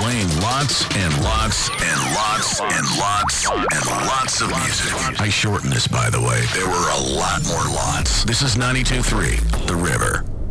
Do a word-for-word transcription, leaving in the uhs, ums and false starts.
playing lots and lots and lots and lots and lots of music. I shortened this, by the way. There were a lot more lots. This is ninety-two point three, The River.